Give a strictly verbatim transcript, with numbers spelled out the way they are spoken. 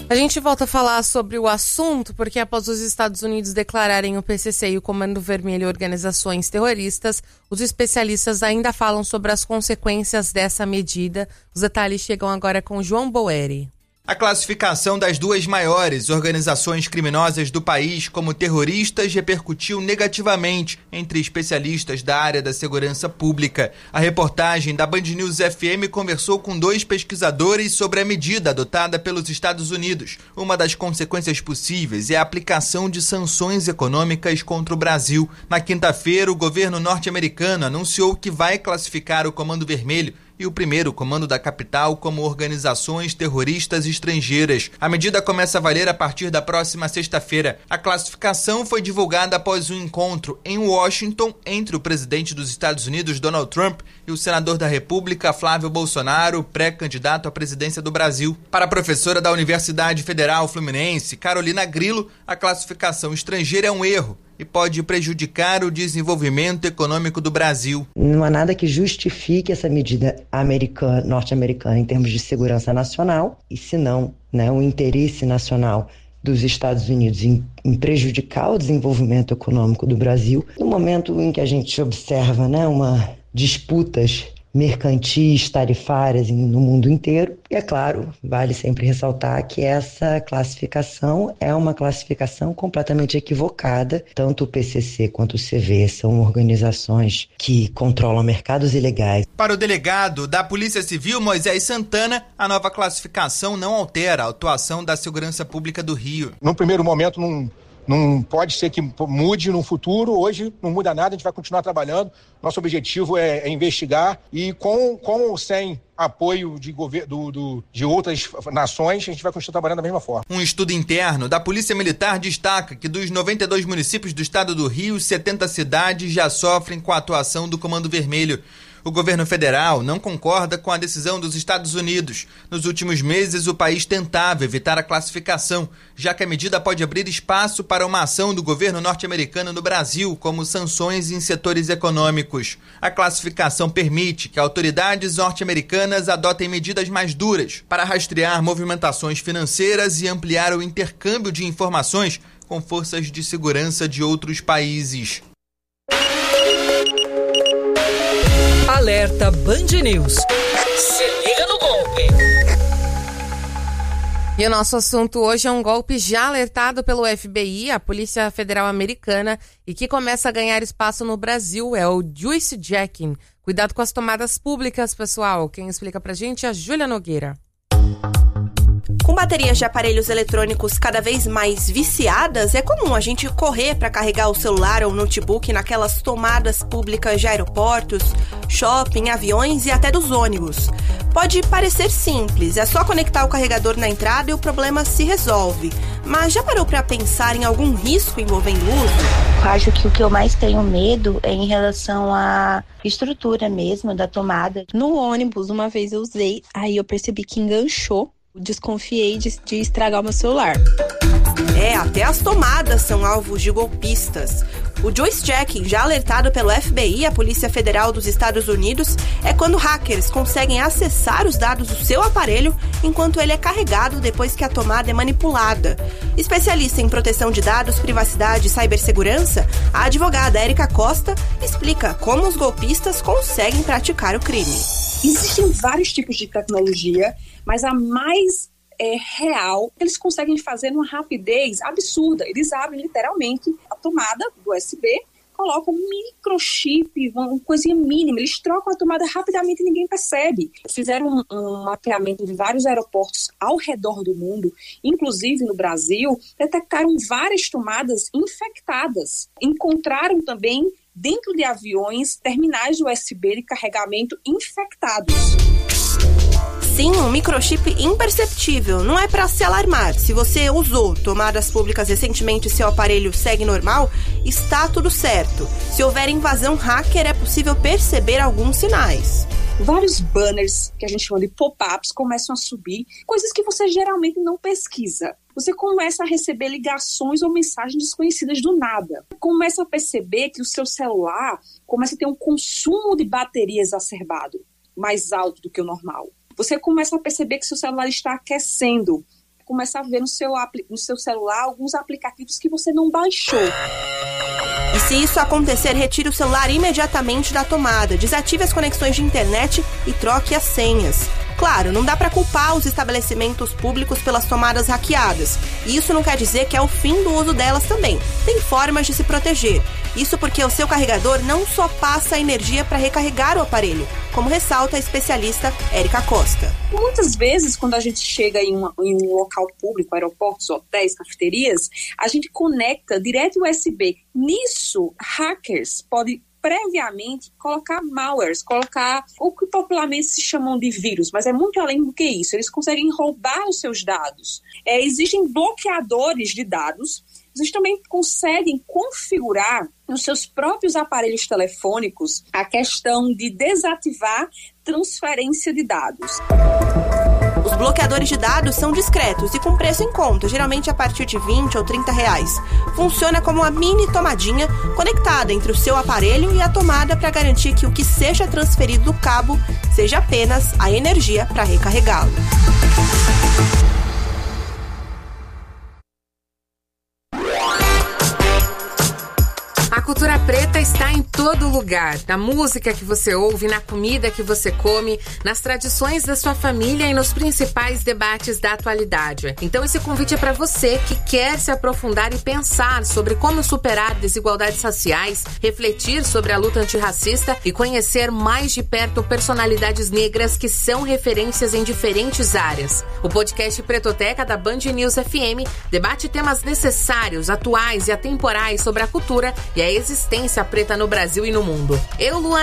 A gente volta a falar sobre o assunto porque após os Estados Unidos declararem o P C C e o Comando Vermelho organizações terroristas, os especialistas ainda falam sobre as consequências dessa medida. Os detalhes chegam agora com João Boeri. A classificação das duas maiores organizações criminosas do país como terroristas repercutiu negativamente entre especialistas da área da segurança pública. A reportagem da Band News F M conversou com dois pesquisadores sobre a medida adotada pelos Estados Unidos. Uma das consequências possíveis é a aplicação de sanções econômicas contra o Brasil. Na quinta-feira, o governo norte-americano anunciou que vai classificar o Comando Vermelho e o primeiro comando da capital como organizações terroristas estrangeiras. A medida começa a valer a partir da próxima sexta-feira. A classificação foi divulgada após um encontro em Washington entre o presidente dos Estados Unidos, Donald Trump, e o senador da República, Flávio Bolsonaro, pré-candidato à presidência do Brasil. Para a professora da Universidade Federal Fluminense, Carolina Grillo, a classificação estrangeira é um erro e pode prejudicar o desenvolvimento econômico do Brasil. Não há nada que justifique essa medida americana, norte-americana em termos de segurança nacional, e se não, né, o interesse nacional dos Estados Unidos em, em prejudicar o desenvolvimento econômico do Brasil, no momento em que a gente observa, né, uma disputas mercantis, tarifárias no mundo inteiro. E é claro, vale sempre ressaltar que essa classificação é uma classificação completamente equivocada. Tanto o P C C quanto o C V são organizações que controlam mercados ilegais. Para o delegado da Polícia Civil, Moisés Santana, a nova classificação não altera a atuação da segurança pública do Rio. No primeiro momento, não... Não pode ser que mude no futuro, hoje não muda nada, a gente vai continuar trabalhando. Nosso objetivo é, é investigar e com, com ou sem apoio de, governo, do, do, de outras nações, a gente vai continuar trabalhando da mesma forma. Um estudo interno da Polícia Militar destaca que dos noventa e dois municípios do estado do Rio, setenta cidades já sofrem com a atuação do Comando Vermelho. O governo federal não concorda com a decisão dos Estados Unidos. Nos últimos meses, o país tentava evitar a classificação, já que a medida pode abrir espaço para uma ação do governo norte-americano no Brasil, como sanções em setores econômicos. A classificação permite que autoridades norte-americanas adotem medidas mais duras para rastrear movimentações financeiras e ampliar o intercâmbio de informações com forças de segurança de outros países. Alerta Band News. Se liga no golpe. E o nosso assunto hoje é um golpe já alertado pelo F B I, a Polícia Federal Americana, e que começa a ganhar espaço no Brasil, é o juicejacking. Cuidado com as tomadas públicas, pessoal. Quem explica pra gente é a Júlia Nogueira. Com baterias de aparelhos eletrônicos cada vez mais viciadas, é comum a gente correr para carregar o celular ou notebook naquelas tomadas públicas de aeroportos, shopping, aviões e até dos ônibus. Pode parecer simples, é só conectar o carregador na entrada e o problema se resolve. Mas já parou para pensar em algum risco envolvendo o uso? Acho que o que eu mais tenho medo é em relação à estrutura mesmo da tomada. No ônibus, uma vez eu usei, aí eu percebi que enganchou. Desconfiei de, de estragar o meu celular. É, até as tomadas são alvos de golpistas. O juicejacking, já alertado pelo F B I, a Polícia Federal dos Estados Unidos, é quando hackers conseguem acessar os dados do seu aparelho enquanto ele é carregado depois que a tomada é manipulada. Especialista em proteção de dados, privacidade e cibersegurança, a advogada Érica Costa explica como os golpistas conseguem praticar o crime. Existem vários tipos de tecnologia, mas a mais é, real, eles conseguem fazer numa rapidez absurda. Eles abrem literalmente a tomada do U S B, colocam um microchip, uma coisinha mínima, eles trocam a tomada rapidamente e ninguém percebe. Fizeram um, um mapeamento de vários aeroportos ao redor do mundo, inclusive no Brasil, detectaram várias tomadas infectadas. Encontraram também dentro de aviões, terminais de U S B de carregamento infectados. Sim, um microchip imperceptível. Não é para se alarmar. Se você usou tomadas públicas recentemente e seu aparelho segue normal, está tudo certo. Se houver invasão hacker, é possível perceber alguns sinais. Vários banners, que a gente chama de pop-ups, começam a subir, coisas que você geralmente não pesquisa. Você começa a receber ligações ou mensagens desconhecidas do nada. Começa a perceber que o seu celular começa a ter um consumo de bateria exacerbado, mais alto do que o normal. Você começa a perceber que seu celular está aquecendo. começa a ver no seu, no seu celular alguns aplicativos que você não baixou. E se isso acontecer, retire o celular imediatamente da tomada, desative as conexões de internet e troque as senhas. Claro, não dá para culpar os estabelecimentos públicos pelas tomadas hackeadas. E isso não quer dizer que é o fim do uso delas também. Tem formas de se proteger. Isso porque o seu carregador não só passa energia para recarregar o aparelho, como ressalta a especialista Érica Costa. Muitas vezes, quando a gente chega em, uma, em um local público, aeroportos, hotéis, cafeterias, a gente conecta direto U S B. Nisso, hackers podem previamente colocar malwares, colocar o que popularmente se chamam de vírus, mas é muito além do que isso. Eles conseguem roubar os seus dados. É, existem bloqueadores de dados. Vocês também conseguem configurar nos seus próprios aparelhos telefônicos a questão de desativar transferência de dados. Os bloqueadores de dados são discretos e com preço em conta, geralmente a partir de vinte ou trinta reais. Funciona como uma mini tomadinha conectada entre o seu aparelho e a tomada para garantir que o que seja transferido do cabo seja apenas a energia para recarregá-lo. A cultura preta está em todo lugar, na música que você ouve, na comida que você come, nas tradições da sua família e nos principais debates da atualidade. Então esse convite é para você que quer se aprofundar e pensar sobre como superar desigualdades raciais, refletir sobre a luta antirracista e conhecer mais de perto personalidades negras que são referências em diferentes áreas. O podcast Pretoteca da Band News F M debate temas necessários, atuais e atemporais sobre a cultura e a existência preta no Brasil e no mundo. Eu, Luana